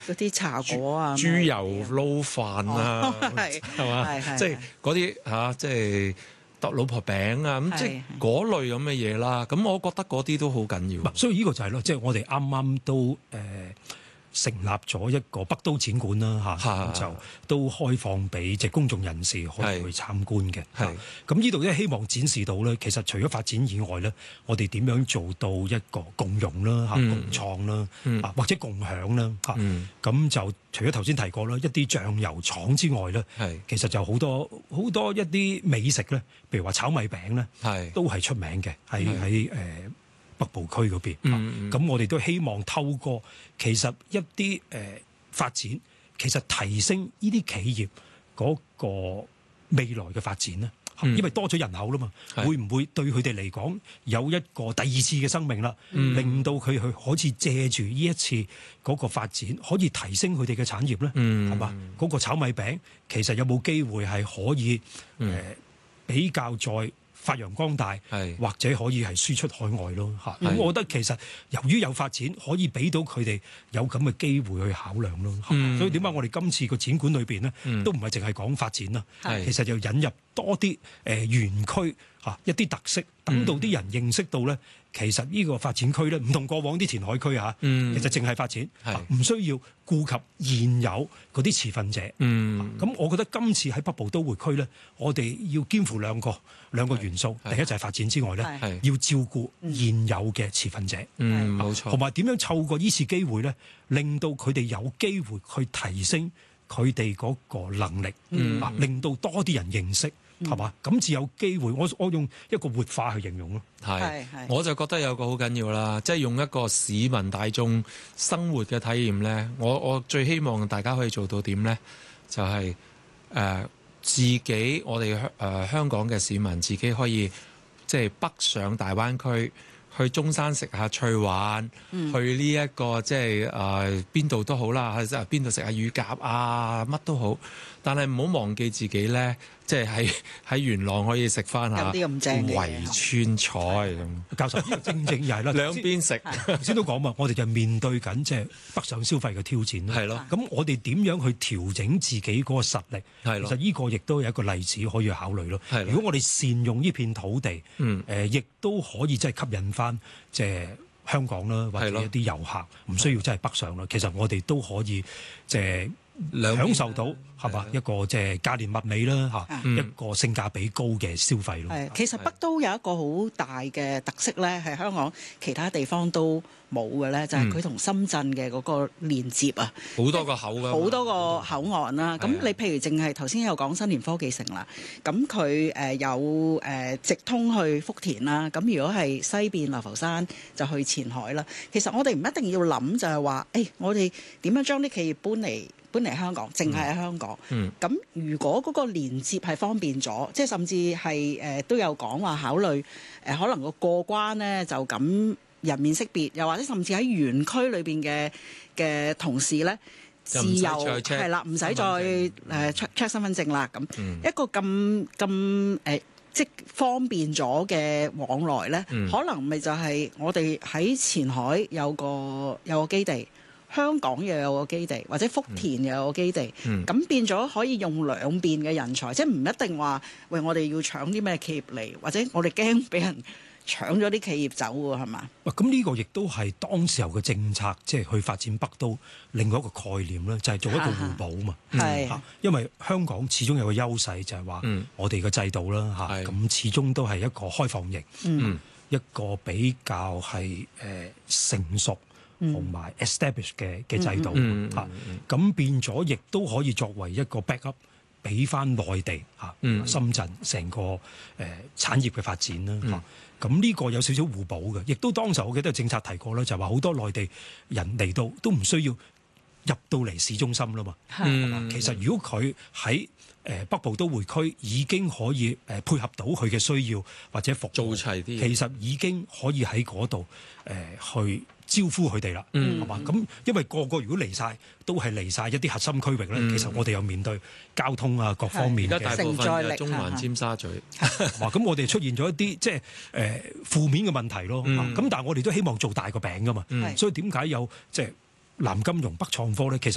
嗰啲茶果啊， 豬油撈飯啊，係嘛？即係嗰啲即係老婆餅啊，咁即係嗰類咁嘅嘢啦。咁我覺得嗰啲都好緊要。 所以呢個就係咯，即係我哋啱啱都成立咗一個北都展館啦，咁就都開放俾即係公眾人士可以去參觀嘅。咁呢度咧希望展示到咧，其實除咗發展以外咧，我哋點樣做到一個共融啦、共創啦、或者共享啦。咁就除咗頭先提過啦，一啲醬油廠之外咧，其實就好多一啲美食咧，譬如話炒米餅咧，都係出名嘅，喺北部區嗰邊，咁我哋都希望透過其實一啲發展，其實提升呢啲企業嗰個未來嘅發展咧，因為多咗人口啦嘛，會唔會對佢哋嚟講有一個第二次嘅生命啦？令到佢去可以借住呢一次嗰個發展，可以提升佢哋嘅產業咧，係嘛？嗰個炒米餅其實有冇機會係可以比較再發揚光大，或者可以係輸出海外咯嚇。咁我覺得其實由於有發展，可以俾到佢哋有咁嘅機會去考量咯。所以點解我哋今次個展館裏邊呢，都唔係淨係講發展啦，其實就引入多啲園區一啲特色，等到啲人認識到咧，其實呢個發展區咧唔同過往啲填海區其實淨係發展，唔需要顧及現有嗰啲持份者。咁我覺得今次喺北部都會區咧，我哋要肩負兩個元素，第一就係發展之外咧，要照顧現有嘅持份者， 冇錯， 同埋點樣透過呢次機會咧，令到佢哋有機會去提升佢哋嗰個能力，令到多啲人認識。係嘛？咁至有機會，我用一個活化去形容咯。 我就覺得有個好緊要啦，即係用一個市民大眾生活嘅體驗咧。我最希望大家可以做到點咧，就係自己我哋香港嘅市民自己可以即係北上大灣區，去中山食下脆鯇，去呢一個即係邊度都好啦，邊度食下乳鴿啊，乜都好。但係唔好忘記自己咧，即係喺元朗可以食翻下圍川菜咁。 教授，呢個正正又係啦， 兩邊食。 頭先都講嘛，我哋就面對緊即係北上消費嘅挑戰啦。 係咯。 咁我哋點樣去調整自己嗰個實力？係咯。其實呢個亦都有一個例子可以考慮咯。係。如果我哋善用呢片土地，亦都可以即係吸引翻即係香港啦，或者一啲遊客，唔需要真係北上啦。其實我哋都可以即係享受到係嘛一個即係價廉物美啦嚇，一個性價比高嘅消費咯。 其實北都有一個好大嘅特色咧，係香港其他地方都冇嘅咧，就係佢同深圳嘅嗰個連接啊， 好多個口㗎， 好多個口岸啦。咁你譬如淨係頭先有講新田科技城啦，咁佢有直通去福田啦。咁如果係西邊流浮山就去前海啦。其實我哋唔一定要諗就係話，我哋點樣將啲企業搬嚟香港，淨係喺香港。咁如果嗰個連接係方便咗，即係甚至係都有講話考慮可能個過關咧就咁人面識別，又或者甚至喺園區裏邊嘅同事咧自由係啦，唔使再check 身份證啦。咁一個咁即方便咗嘅往來咧，可能咪就係我哋喺前海有個基地。香港又有個基地，或者福田又有個基地，咁變咗可以用兩邊嘅人才，即係唔一定話喂我哋要搶啲咩企業嚟，或者我哋驚俾人搶咗啲企業走喎，係嘛？ 咁呢個亦都係當時候嘅政策，即係去發展北都另外一個概念咧，就係做一個互補嘛。因為香港始終有個優勢，就係話我哋嘅制度啦嚇，咁始終都係一個開放型，一個比較係成熟同埋 establish 嘅制度嚇，咁變咗亦都可以作為一個 backup，俾翻內地嚇深圳成個產業嘅發展啦嚇。咁呢個有少少互補嘅，亦都當時我記得政策提過啦，就係話好多內地人嚟到都唔需要入到嚟市中心啦嘛。其實如果佢喺北部都會區已經可以配合到佢嘅需要或者服務， 做齊啲， 其實已經可以喺嗰度去招呼佢哋啦，係嘛？咁因為個如果嚟晒都係嚟晒一啲核心區域咧，其實我哋又面對交通啊各方面嘅大部分嘅中環、尖沙咀， 咁我哋出現咗一啲即係負面嘅問題咯。咁但係我哋都希望做大個餅噶嘛，所以點解有即係南金融、北創科咧？其實